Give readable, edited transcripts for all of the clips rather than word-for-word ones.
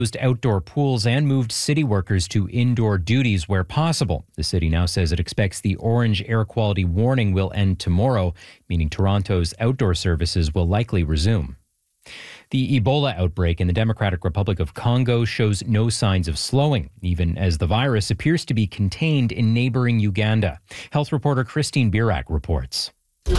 closed outdoor pools and moved city workers to indoor duties where possible. The city now says it expects the orange air quality warning will end tomorrow, meaning Toronto's outdoor services will likely resume. The Ebola outbreak in the Democratic Republic of Congo shows no signs of slowing, even as the virus appears to be contained in neighboring Uganda. Health reporter Christine Birak reports.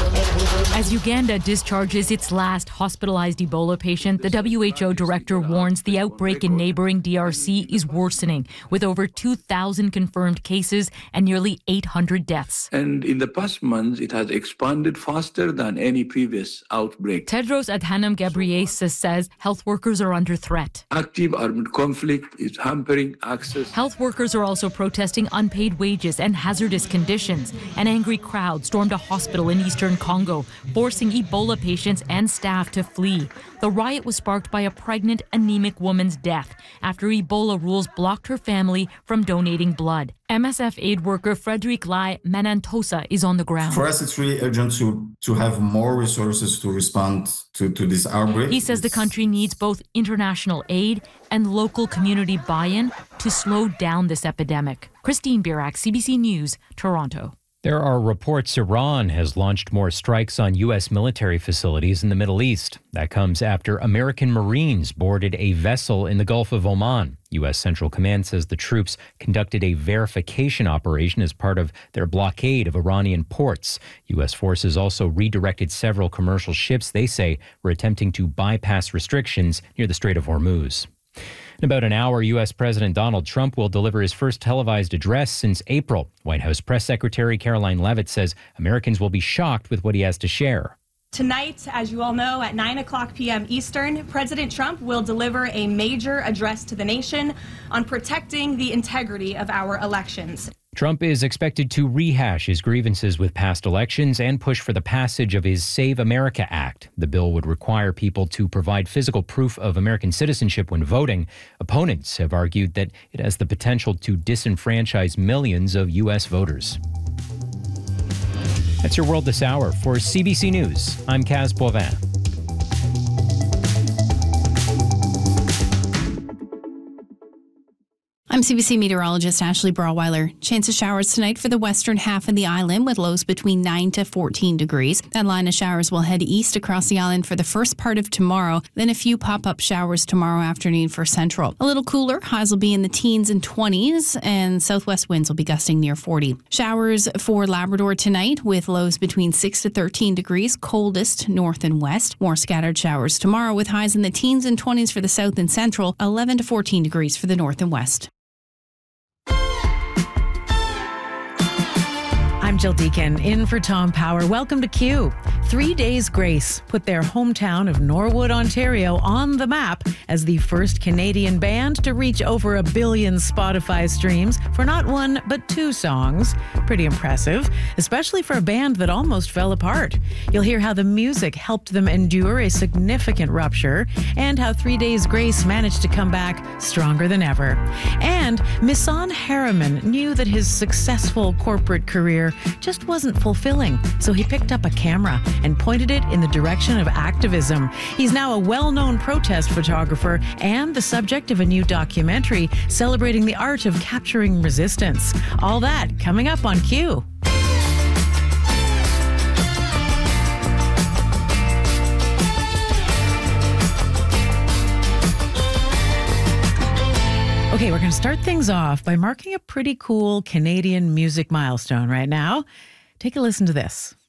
As Uganda discharges its last hospitalized Ebola patient, the WHO director warns the outbreak in neighboring DRC is worsening, with over 2,000 confirmed cases and nearly 800 deaths. And in the past months, it has expanded faster than any previous outbreak. Tedros Adhanom Ghebreyesus says health workers are under threat. Active armed conflict is hampering access. Health workers are also protesting unpaid wages and hazardous conditions. An angry crowd stormed a hospital in eastern Congo, forcing Ebola patients and staff to flee. The riot was sparked by a pregnant, anemic woman's death after Ebola rules blocked her family from donating blood. MSF aid worker Frederick Lai Manantosa is on the ground. For us, it's really urgent to have more resources to respond to this outbreak. He says the country needs both international aid and local community buy-in to slow down this epidemic. Christine Birak, CBC News, Toronto. There are reports Iran has launched more strikes on U.S. military facilities in the Middle East. That comes after American Marines boarded a vessel in the Gulf of Oman. U.S. Central Command says the troops conducted a verification operation as part of their blockade of Iranian ports. U.S. forces also redirected several commercial ships they say were attempting to bypass restrictions near the Strait of Hormuz. In about an hour, U.S. President Donald Trump will deliver his first televised address since April. White House Press Secretary Caroline Leavitt says Americans will be shocked with what he has to share. Tonight, as you all know, at 9:00 p.m. Eastern, President Trump will deliver a major address to the nation on protecting the integrity of our elections. Trump is expected to rehash his grievances with past elections and push for the passage of his Save America Act. The bill would require people to provide physical proof of American citizenship when voting. Opponents have argued that it has the potential to disenfranchise millions of U.S. voters. That's your world this hour. For CBC News, I'm Kaz Boivin. I'm CBC meteorologist Ashley Brawweiler. Chance of showers tonight for the western half of the island with lows between 9 to 14 degrees. That line of showers will head east across the island for the first part of tomorrow, then a few pop-up showers tomorrow afternoon for central. A little cooler, highs will be in the teens and 20s, and southwest winds will be gusting near 40. Showers for Labrador tonight with lows between 6 to 13 degrees, coldest north and west. More scattered showers tomorrow with highs in the teens and 20s for the south and central, 11 to 14 degrees for the north and west. I'm Jill Deacon, in for Tom Power. Welcome to Q. 3 Days Grace put their hometown of Norwood, Ontario on the map as the first Canadian band to reach over 1 billion Spotify streams for not one, but 2 songs. Pretty impressive, especially for a band that almost fell apart. You'll hear how the music helped them endure a significant rupture and how 3 Days Grace managed to come back stronger than ever. And Misan Harriman knew that his successful corporate career just wasn't fulfilling, so he picked up a camera and pointed it in the direction of activism. He's now a well-known protest photographer and the subject of a new documentary celebrating the art of capturing resistance. All that coming up on Q. Okay, we're going to start things off by marking a pretty cool Canadian music milestone right now. Take a listen to this.